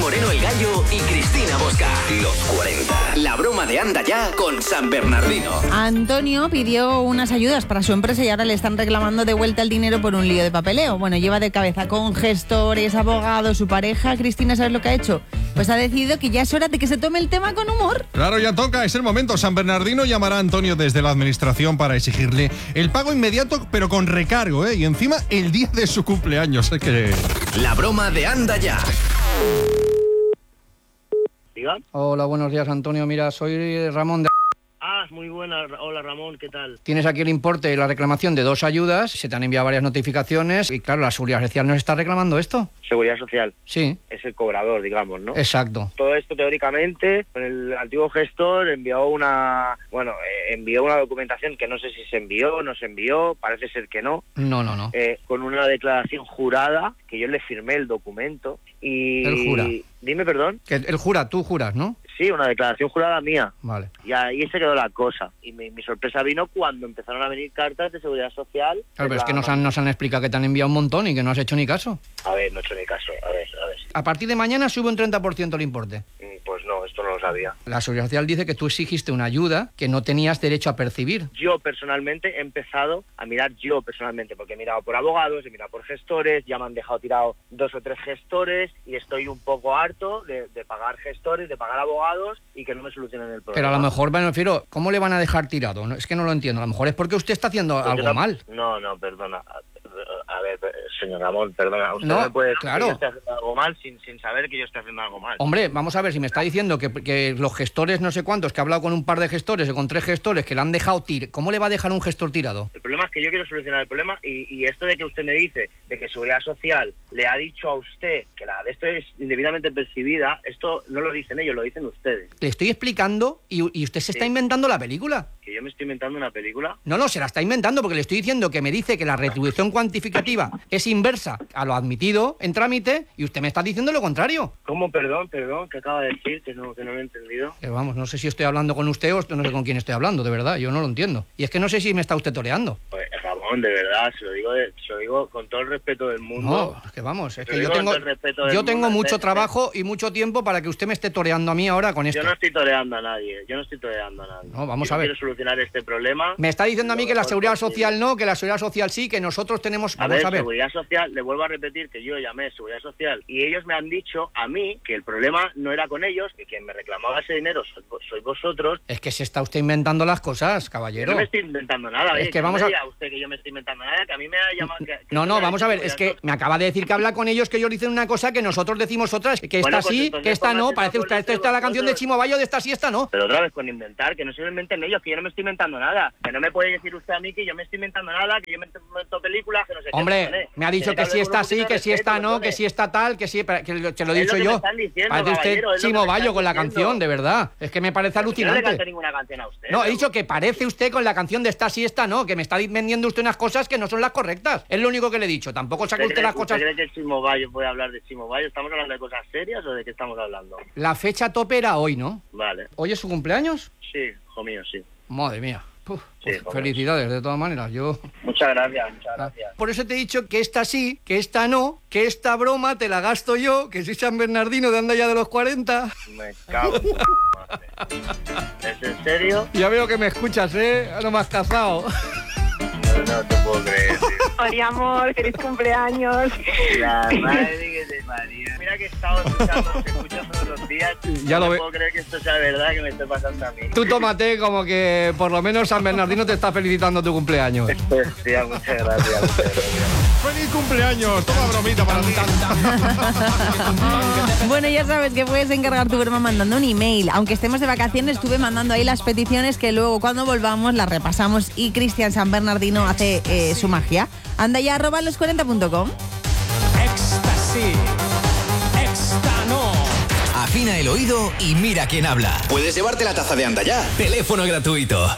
Moreno el Gallo y Cristina Bosca. Los 40. La broma de Anda Ya con San Bernardino. Antonio pidió unas ayudas para su empresa y ahora le están reclamando de vuelta el dinero por un lío de papeleo. Bueno, lleva de cabeza con gestores, abogados, su pareja. Cristina, ¿sabes lo que ha hecho? Pues ha decidido que ya es hora de que se tome el tema con humor. Claro, ya toca, es el momento. San Bernardino llamará a Antonio desde la administración para exigirle el pago inmediato, pero con recargo, ¿eh? Y encima el día de su cumpleaños. Es que... La broma de Anda Ya. ¿Diga? Hola, buenos días, Antonio. Mira, soy Ramón de... Ah, muy buena. Hola, Ramón, ¿qué tal? Tienes aquí el importe de la reclamación de 2 ayudas, se te han enviado varias notificaciones y claro, la Seguridad Social nos está reclamando esto. Seguridad Social. Sí. Es el cobrador, digamos, ¿no? Exacto. Todo esto, teóricamente, el antiguo gestor envió una documentación que no sé si se envió, no se envió, parece ser que no. No. Con una declaración jurada, que yo le firmé el documento y... Él jura. Dime, perdón. Que él jura, tú juras, ¿no? Sí, una declaración jurada mía. Vale. Y ahí se quedó la cosa. Y mi sorpresa vino cuando empezaron a venir cartas de Seguridad Social. Claro, pero es que nos han explicado que te han enviado un montón y que no has hecho ni caso. A ver, no he hecho ni caso. A ver. A partir de mañana sube un 30% el importe. Pues no, esto no lo sabía. La Seguridad Social dice que tú exigiste una ayuda que no tenías derecho a percibir. Yo personalmente he empezado a mirar porque he mirado por abogados, he mirado por gestores, ya me han dejado tirado 2 o 3 gestores y estoy un poco harto de pagar gestores, de pagar abogados y que no me solucionen el problema. Pero a lo mejor, me refiero, ¿cómo le van a dejar tirado? No, es que no lo entiendo. A lo mejor es porque usted está haciendo algo mal. No, perdona. A ver, señor Ramón, perdona. Usted No, me puede decir claro. que yo estoy haciendo algo mal sin saber que yo estoy haciendo algo mal. Hombre, vamos a ver, si me está diciendo que los gestores no sé cuántos, que ha hablado con un par de gestores o con 3 gestores que le han dejado ¿cómo le va a dejar un gestor tirado? El problema es que yo quiero solucionar el problema y esto de que usted me dice de que Seguridad Social le ha dicho a usted que la de esto es indebidamente percibida, esto no lo dicen ellos, lo dicen ustedes. Le estoy explicando y usted se está inventando la película. ¿Que yo me estoy inventando una película? No, se la está inventando porque le estoy diciendo que me dice que la retribución cuantificativa es inversa a lo admitido en trámite y usted me está diciendo lo contrario. ¿Cómo? Perdón, que acaba de decir que no lo he entendido. Vamos, no sé si estoy hablando con usted o no sé con quién estoy hablando, de verdad, yo no lo entiendo. Y es que no sé si me está usted toreando. Pues Ramón, de verdad, se lo digo con todo el respeto del mundo. No, es que vamos, es que yo tengo mucho trabajo y mucho tiempo para que usted me esté toreando a mí ahora con esto. Yo no estoy toreando a nadie. No, vamos a ver. Quiero solucionar este problema. Me está diciendo a mí que la Seguridad Social no, que la Seguridad Social sí, que nosotros tenemos... Vamos a ver. Seguridad Social, le vuelvo a repetir que yo llamé a Seguridad Social y ellos me han dicho a mí que el problema no era con ellos, que quien me reclamaba ese dinero sois vosotros. Es que se está usted inventando las cosas, caballero. No me estoy inventando nada. Es que vamos a... usted que yo me estoy inventando nada, que a mí me ha llamado... No, vamos a ver, es que me acaba de decir que habla con ellos, que ellos dicen una cosa que nosotros decimos otras, que esta sí, que esta no, parece usted, esta está la canción de Chimo Bayo de esta sí, esta no. Pero otra vez con inventar, que no se lo inventen ellos, que yo no me estoy inventando nada, que no me puede decir usted a mí que yo me estoy inventando nada, que yo me invento películas, que no sé qué. Hombre, me ha dicho que si está sí, que si está no, que si está tal, que sí, que te lo he dicho yo. Parece usted Chimo Bayo con la canción, de verdad. Es que me parece alucinante. No le canto ninguna canción a usted. No, he dicho que parece usted con la canción de esta sí, esta no, que me está vendiendo usted unas cosas que no son las correctas. Es lo único que le he dicho. Tampoco saca usted las cosas... ¿Usted cree que Chimo Bayo puede hablar de Chimo Bayo? ¿Estamos hablando de cosas serias o de qué estamos hablando? La fecha tope era hoy, ¿no? Vale. ¿Hoy es su cumpleaños? Sí, hijo mío, sí. Madre mía. Pues sí, felicidades, de todas maneras. Muchas gracias. Por eso te he didio que esta sí, que esta no, que esta broma te la gasto yo, que soy San Bernardino de Anda Ya de los 40. Me cago en madre. ¿Es en serio? Ya veo que me escuchas, ¿eh? No me has cazado. No te puedo creer, tío. Oye, amor, feliz cumpleaños. La madre que te parió. Mira que he estado escuchando, te escucho todos los días. Ya no puedo creer que esto sea verdad, que me esté pasando a mí. Tú tómate como que por lo menos San Bernardino te está felicitando tu cumpleaños. Hostia, muchas gracias. ¡Feliz cumpleaños! Toma bromita para ti. Bueno, ya sabes que puedes encargar tu broma mandando un email. Aunque estemos de vacaciones, estuve mandando ahí las peticiones que luego cuando volvamos las repasamos y Cristian San Bernardino hace su magia. Anda ya @los40.com. Éxtasis. Éxtano. Afina el oído y mira quién habla. Puedes llevarte la taza de Anda Ya. Teléfono gratuito